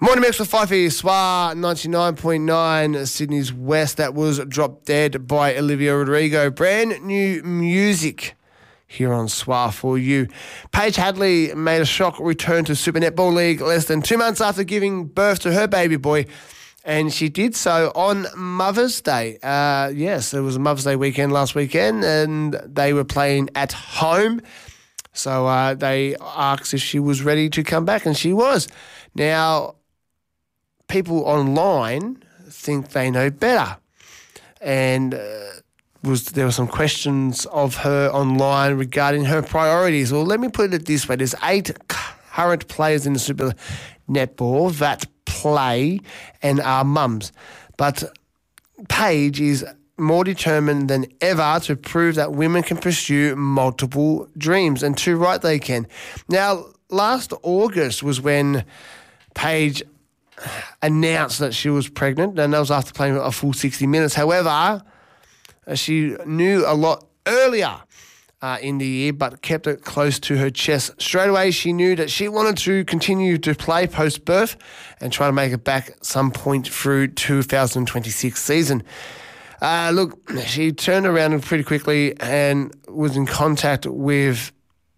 Morning mix with Fifey, SWA 99.9 Sydney's West. That was Drop Dead by Olivia Rodrigo. Brand new music here on SWA for you. Paige Hadley made a shock return to Super Netball League less than 2 months after giving birth to her baby boy, and she did so on Mother's Day. Yes, it was a Mother's Day weekend last weekend, and they were playing at home. So they asked if she was ready to come back, and she was. Now, people online think they know better, and there were some questions of her online regarding her priorities. Well, let me put it this way. There's 8 current players in the Super Netball that play and are mums, but Paige is more determined than ever to prove that women can pursue multiple dreams, and too right they can. Now, last August was when Paige announced that she was pregnant, and that was after playing a full 60 minutes. However, she knew a lot earlier in the year, but kept it close to her chest. Straight away, she knew that she wanted to continue to play post-birth and try to make it back some point through 2026 season. Look, she turned around pretty quickly and was in contact with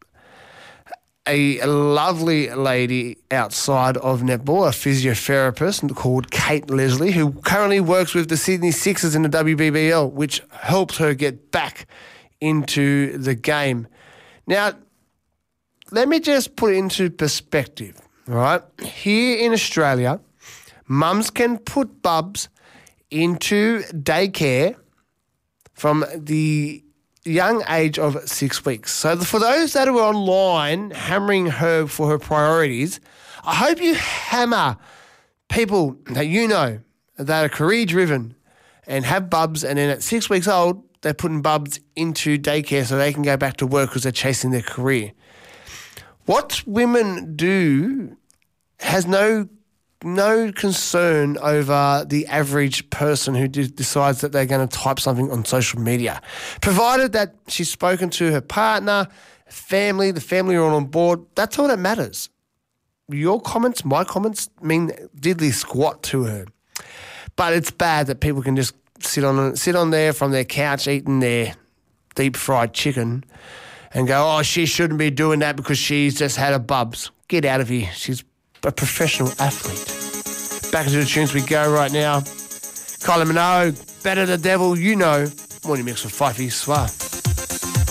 a lovely lady outside of netball, a physiotherapist called Kate Leslie, who currently works with the Sydney Sixers in the WBBL, which helped her get back into the game. Now, let me just put it into perspective, all right? Here in Australia, mums can put bubs into daycare from the young age of 6 weeks. So for those that are online hammering her for her priorities, I hope you hammer people that you know that are career-driven and have bubs, and then at 6 weeks old, they're putting bubs into daycare so they can go back to work because they're chasing their career. What women do has no concern over the average person who decides that they're going to type something on social media. Provided that she's spoken to her partner, family, the family are all on board, that's all that matters. Your comments, my comments mean diddly squat to her. But it's bad that people can just sit on there from their couch eating their deep fried chicken and go, oh, she shouldn't be doing that because she's just had her bubs. Get out of here. She's a professional athlete. Back into the tunes we go right now. Kylie Minogue, Better the Devil, you know. Morning mix with Fifey SWA.